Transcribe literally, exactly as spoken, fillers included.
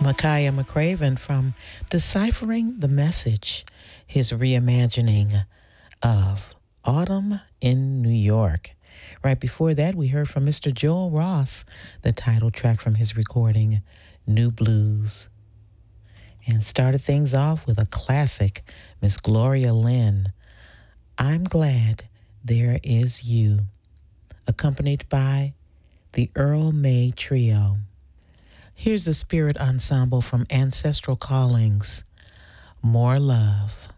Micaiah McCraven from Deciphering the Message, his reimagining of Autumn in New York. Right before that, we heard from Mister Joel Ross, the title track from his recording, New Blues. And started things off with a classic, Miss Gloria Lynn, I'm Glad There Is You, accompanied by the Earl May Trio. Here's the Spirit Ensemble from Ancestral Callings, More Love.